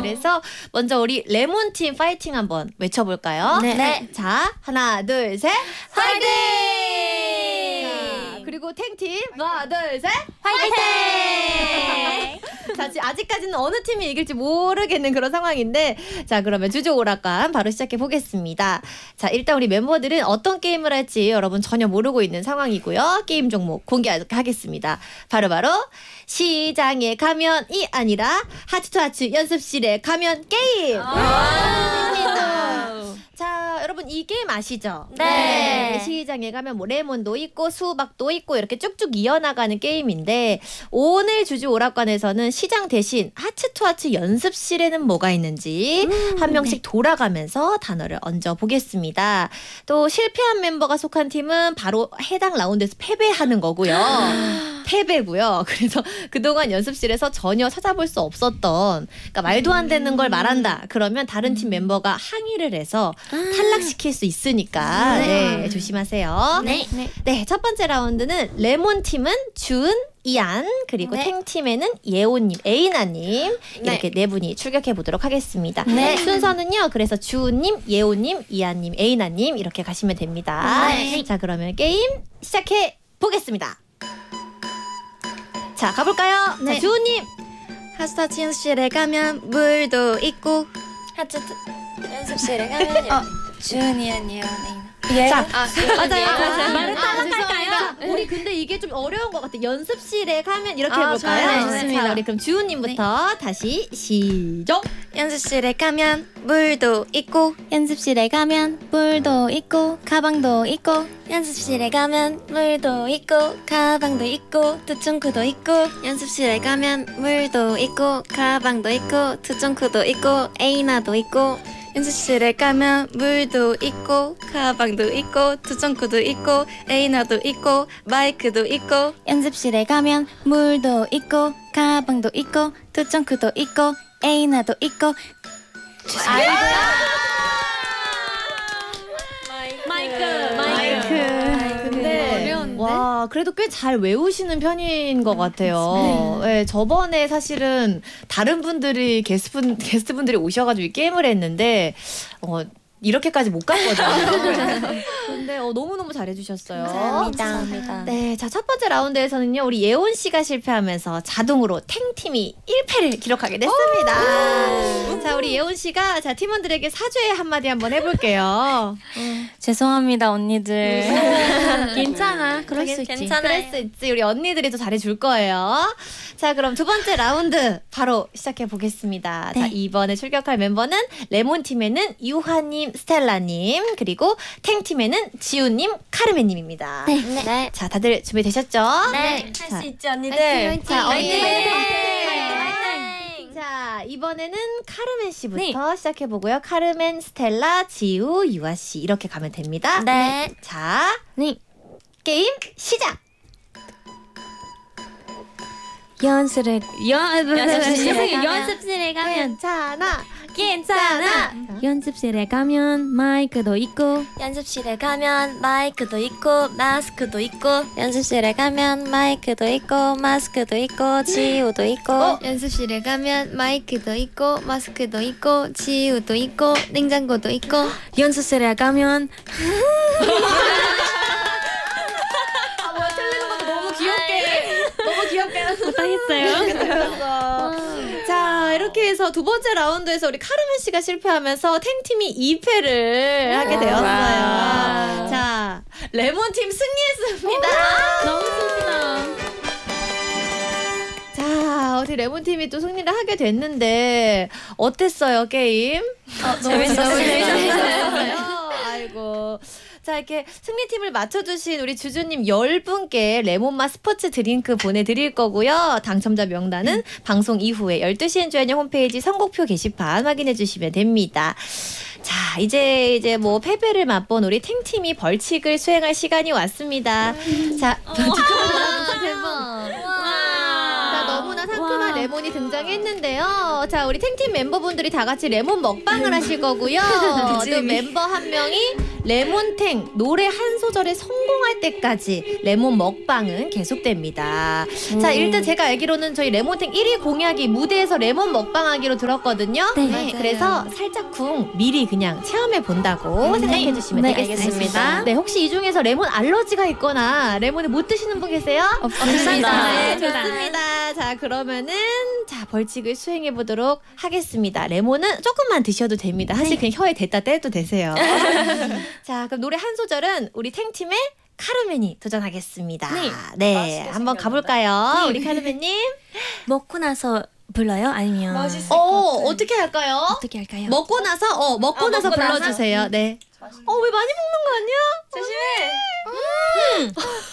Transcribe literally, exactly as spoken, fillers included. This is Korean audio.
그래서 먼저 우리 레몬팀 파이팅 한번 외쳐볼까요? 네. 네. 자, 하나, 둘, 셋. 파이팅! 자, 그리고 탱팀 하나, 둘, 셋. 파이팅! 자, 아직까지는 어느 팀이 이길지 모르겠는 그런 상황인데, 자, 그러면 주조 오락관 바로 시작해 보겠습니다. 자, 일단 우리 멤버들은 어떤 게임을 할지 여러분 전혀 모르고 있는 상황이고요. 게임 종목 공개하겠습니다. 바로바로 시장에 가면이 아니라 하트 투 하트 연습실에 가면 게임! 자, 여러분 이 게임 아시죠? 네. 네. 시장에 가면 뭐 레몬도 있고 수박도 있고 이렇게 쭉쭉 이어나가는 게임인데, 오늘 주주 오락관에서는 시장 대신 하트 투 하트 연습실에는 뭐가 있는지 음, 한 명씩 네. 돌아가면서 단어를 얹어 보겠습니다. 또 실패한 멤버가 속한 팀은 바로 해당 라운드에서 패배하는 거고요. 패배고요. 그래서 그동안 연습실에서 전혀 찾아볼 수 없었던, 그러니까 말도 안 되는 걸 말한다. 그러면 다른 팀 멤버가 항의를 해서 탈락시킬 수 있으니까 네, 네 조심하세요. 네. 네. 네, 첫 번째 라운드는 레몬 팀은 준, 이안, 그리고 네. 탱 팀에는 예온님, 에이나님 네. 이렇게 네 분이 출격해 보도록 하겠습니다. 네. 순서는요. 그래서 주님, 예온님, 이안님, 에이나님 이렇게 가시면 됩니다. 네. 자, 그러면 게임 시작해 보겠습니다. 자, 가볼까요? 네. 자, 주님. 하스타치 연습실에 가면 물도 있고 하트 연습실에 가면 어, 준이 아니요. 예. 자, 아, 맞아요. 맞아요. 말을 아, 따라갈까요? 우리 근데 이게 좀 어려운 것 같아. 연습실에 가면 이렇게 아, 해볼까요? 좋아요. 네, 좋습니다. 자, 우리 그럼 주우님부터 다시 시작. 연습실에 가면 물도 있고 연습실에 가면 물도 있고 가방도 있고 연습실에 가면 물도 있고 가방도 있고 투청크도 있고 연습실에 가면 물도 있고 가방도 있고 투청크도 있고 에이나도 있고 연습실에 가면 물도 있고 가방도 있고 투청크도 있고 에이나도 있고 마이크도 있고 연습실에 가면 물도 있고 가방도 있고 투청크도 있고 에이나도 있고 마이크, 마이크. 근데 어려운데? 와, 그래도 꽤 잘 외우시는 편인 것 같아요. 네. 네, 저번에 사실은 다른 분들이 게스트분 게스트분들이 오셔가지고 이 게임을 했는데 어. 이렇게까지 못 갔거든요. 근데 어, 너무너무 잘해주셨어요. 감사합니다. 네, 자, 첫 번째 라운드에서는요, 우리 예온 씨가 실패하면서 자동으로 탱팀이 일 패를 기록하게 됐습니다. 자, 우리 예온 씨가 자 팀원들에게 사죄의 한마디 한번 해볼게요. 죄송합니다 언니들. 괜찮아. 그럴 수 있지. 그럴 수 있지. 우리 언니들이 더 잘해줄 거예요. 자, 그럼 두 번째 라운드 바로 시작해 보겠습니다. 네. 자, 이번에 출격할 멤버는 레몬 팀에는 유하님, 스텔라님, 그리고 탱 팀에는 지우님, 카르멘님입니다. 네. 네. 자, 다들 준비되셨죠? 네. 자, 할 수 있지 언니들. 화이팅, 자, 화이팅. 언니들 화이팅. 자, 이번에는 카르멘 씨부터 시작해 보고요. 카르멘, 스텔라, 지우, 유아 씨 이렇게 가면 됩니다. 네. 자, 네. 게임 시작. 연습을 연 연습실에 가면 연습실에 가면 괜찮아. 괜찮아. 연습실에 가면 마이크도 있고 연습실에 가면 마이크도 있고 마스크도 있고 연습실에 가면 마이크도 있고 마스크도 있고 지우도 있고 어? 연습실에 가면 마이크도 있고 마스크도 있고 지우도 있고 냉장고도 있고 연습실에 가면 아, 뭐야, 틀리는 것도 너무 귀엽게 너무 귀엽게 못하겠어요. 자, 이렇게 해서 두 번째 라운드에서 우리 카르멘 씨가 실패하면서 탱팀이 이 패를 하게 되었어요. 와. 자, 레몬 팀 승리했습니다. 너무 좋다. 자, 우리 레몬 팀이 또 승리를 하게 됐는데 어땠어요, 게임? 어, 재밌었어요. 재밌었어요. 아이고. 자, 이렇게 승리팀을 맞춰주신 우리 주주님 열 분께 레몬맛 스포츠 드링크 보내드릴 거고요. 당첨자 명단은 음. 방송 이후에 열두 시 엔조이님 홈페이지 선곡표 게시판 확인해 주시면 됩니다. 자, 이제 이제 뭐 패배를 맛본 우리 탱팀이 벌칙을 수행할 시간이 왔습니다. 자, 어. 자, 너무나 상큼한 레몬이 등장했는데요. 자, 우리 탱팀 멤버분들이 다 같이 레몬 먹방을 하실 거고요. 또 멤버 한 명이 레몬탱 노래 한 소절에 성공할 때까지 레몬 먹방은 계속됩니다. 음. 자, 일단 제가 알기로는 저희 레몬탱 일 위 공약이 무대에서 레몬 먹방하기로 들었거든요. 네. 맞아요. 그래서 살짝쿵 미리 그냥 체험해 본다고 생각해 주시면 네, 되겠습니다. 알겠습니다. 네, 혹시 이 중에서 레몬 알러지가 있거나 레몬을 못 드시는 분 계세요? 없습니다. 네, 좋습니다. 자, 그러면은 자, 벌칙을 수행해 보도록 하겠습니다. 레몬은 조금만 드셔도 됩니다. 사실 그냥 혀에 댔다 떼도 되세요. 자, 그럼 노래 한 소절은 우리 탱팀의 카르멘이 도전하겠습니다. 네. 네, 한번 가볼까요? 우리 카르멘님. 먹고 나서 불러요? 아니면 어, 어떻게 할까요? 어떻게 할까요? 먹고 나서, 어, 먹고 어, 나서 먹고 나서? 불러주세요. 네. 어, 왜 많이 먹는 거 아니야? 조심해.